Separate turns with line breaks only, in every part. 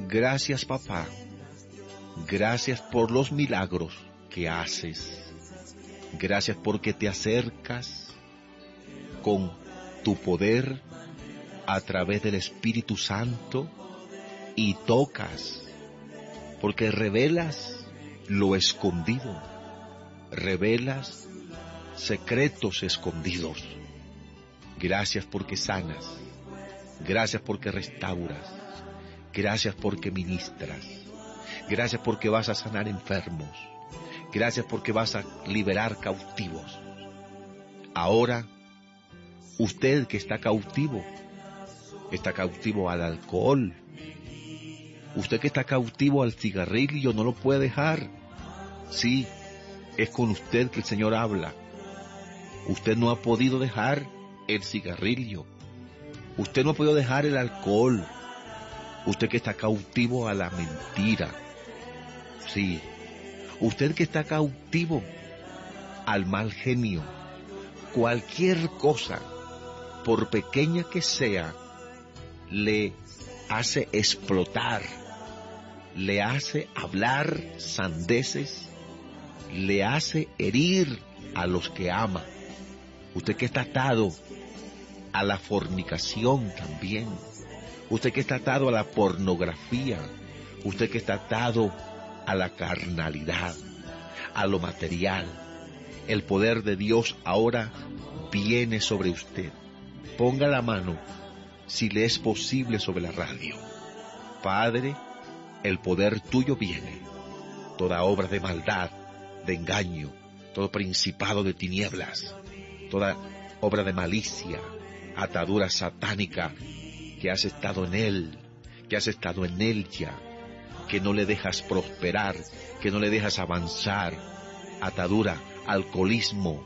Gracias, papá. Gracias por los milagros que haces. Gracias porque te acercas con tu poder a través del Espíritu Santo y tocas, porque revelas lo escondido, revelas secretos escondidos. Gracias porque sanas, gracias porque restauras, gracias porque ministras, gracias porque vas a sanar enfermos, gracias porque vas a liberar cautivos. Ahora, usted que está cautivo al alcohol, usted que está cautivo al cigarrillo, no lo puede dejar. Sí, es con usted que el Señor habla. Usted no ha podido dejar el cigarrillo. Usted no ha podido dejar el alcohol. Usted que está cautivo a la mentira. Sí, usted que está cautivo al mal genio. Cualquier cosa, por pequeña que sea, le hace explotar, le hace hablar sandeces, le hace herir a los que ama. Usted que está atado a la fornicación también, usted que está atado a la pornografía, usted que está atado a la carnalidad, a lo material, el poder de Dios ahora viene sobre usted. Ponga la mano, si le es posible, sobre la radio. Padre, el poder tuyo viene. Toda obra de maldad, de engaño, todo principado de tinieblas, toda obra de malicia, atadura satánica, que has estado en él, que has estado en ella, que no le dejas prosperar, que no le dejas avanzar, atadura, alcoholismo,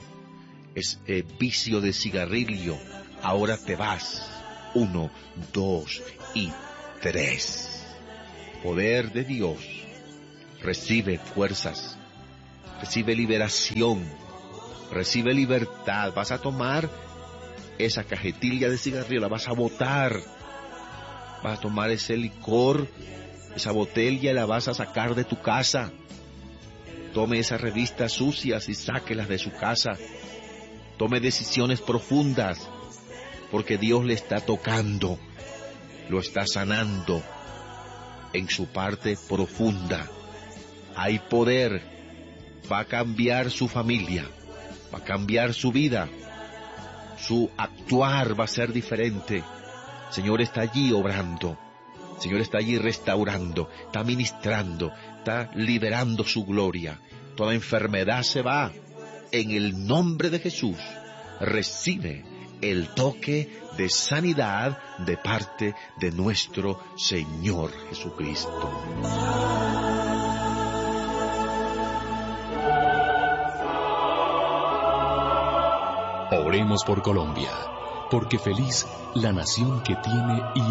vicio de cigarrillo, ahora te vas. 1, 2 y 3. Poder de Dios. Recibe fuerzas, recibe liberación, recibe libertad. Vas a tomar esa cajetilla de cigarrillo, la vas a botar. Vas a tomar ese licor, esa botella, y la vas a sacar de tu casa. Tome esas revistas sucias y sáquelas de su casa. Tome decisiones profundas, porque Dios le está tocando, lo está sanando en su parte profunda. Hay poder, va a cambiar su familia, va a cambiar su vida, su actuar va a ser diferente. El Señor está allí obrando, el Señor está allí restaurando, está ministrando, está liberando su gloria. Toda enfermedad se va, en el nombre de Jesús. Recibe el toque de sanidad de parte de nuestro Señor Jesucristo.
Oremos por Colombia, porque feliz la nación que tiene y